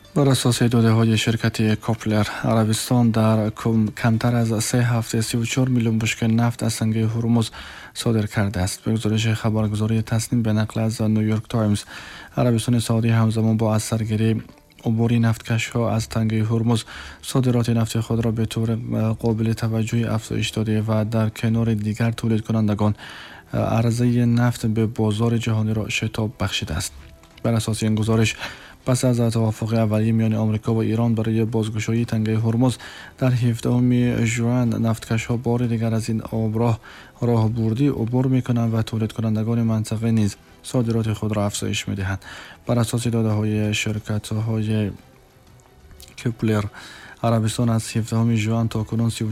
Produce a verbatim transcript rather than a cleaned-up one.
بر اساس داده‌های شرکت کوپلر، عربستان در کمتر از سه هفته سی و چهار میلیون بشکه نفت از تنگه هرمز صادر کرده است. به گزارش خبرگزاری تصنیم به نقل از نیویورک تایمز، عربستان سعودی همزمان با از سرگیری عبوری نفتکش ها از تنگه هرمز صادرات نفت خود را به طور قابل توجهی افزایش داده و در کنار دیگر تولید کنندگان عرضه نفت به بازار جهانی را شتاب بخشیده است. بر اساس این گزارش، پس از توافق اولیه میان آمریکا و ایران برای بازگشایی تنگه هرمز در هفدهم ژوئن، نفتکش ها بار دیگر از این آبراه راه بردی عبور میکنند و تولید کنندگان منطقه نیز صادرات خود را افزایش میدهند. بر اساس داده های شرکت های کوپلر، عربستان از هفدهم ژوئن تا کنون